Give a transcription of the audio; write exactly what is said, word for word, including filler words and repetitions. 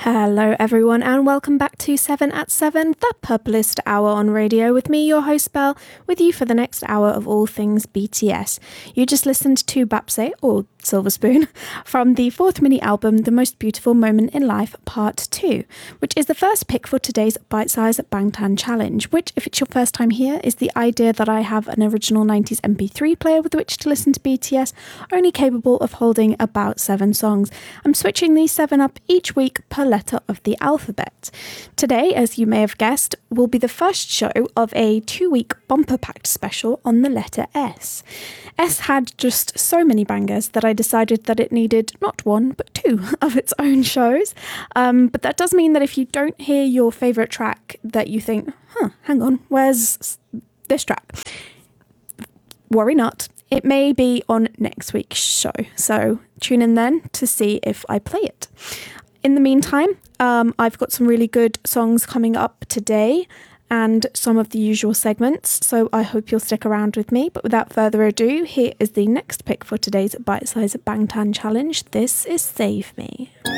Hello everyone and welcome back to seven at seven, the Purplist Hour on radio with me, your host Belle, with you for the next hour of all things B T S. You just listened to Bapse, or Silver Spoon, from the fourth mini album, The Most Beautiful Moment in Life, Part two, which is the first pick for today's bite-size Bangtan Challenge, which, if it's your first time here, is the idea that I have an original nineties M P three player with which to listen to B T S, only capable of holding about seven songs. I'm switching these seven up each week per letter of the alphabet. Today, as you may have guessed, will be the first show of a two-week bumper-packed special on the letter S. S had just so many bangers that I decided that it needed not one, but two of its own shows. Um, but that does mean that if you don't hear your favourite track that you think, huh, hang on, where's this track? Worry not. It may be on next week's show, so tune in then to see if I play it. In the meantime, um, I've got some really good songs coming up today and some of the usual segments, so I hope you'll stick around with me. But without further ado, here is the next pick for today's bite-sized Bangtan Challenge. This is Save Me.